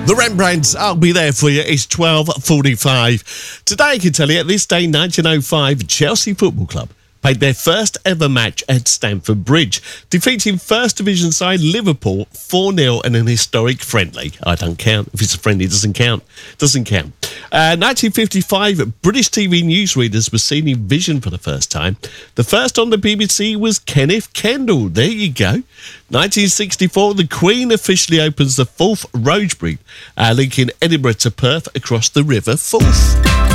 The Rembrandts, I'll be there for you. It's 12:45. Today, I can tell you, at this day, 1905, Chelsea Football Club played their first ever match at Stamford Bridge, defeating First Division side Liverpool 4-0 in an historic friendly. I don't count. If it's a friendly, it doesn't count. 1955, British TV newsreaders were seen in vision for the first time. The first on the BBC was Kenneth Kendall. There you go. 1964, the Queen officially opens the 4th Rosebery, linking Edinburgh to Perth across the River Forth.